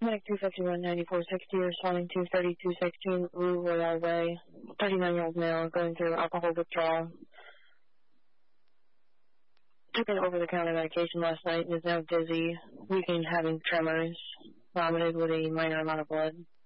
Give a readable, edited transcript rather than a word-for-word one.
Medic 251-9460, responding to 3216 Rue Royale Way. 39-year-old male going through alcohol withdrawal. Took an over-the-counter medication last night and is now dizzy, weak and having tremors. Vomited with a minor amount of blood.